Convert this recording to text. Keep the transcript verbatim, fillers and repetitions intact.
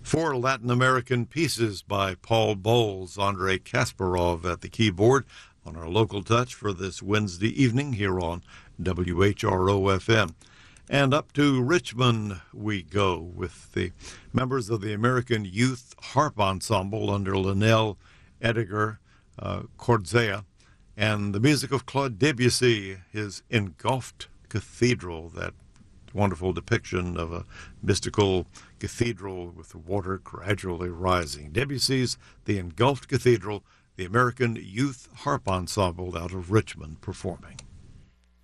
Four Latin American pieces by Paul Bowles, Andrei Kasparov at the keyboard on our local touch for this Wednesday evening here on W H R O F M. And up to Richmond we go with the members of the American Youth Harp Ensemble under Linnell Edgar uh, Cordzea and the music of Claude Debussy, his Engulfed Cathedral, that wonderful depiction of a mystical cathedral with the water gradually rising. Debussy's The Engulfed Cathedral, the American Youth Harp Ensemble out of Richmond performing.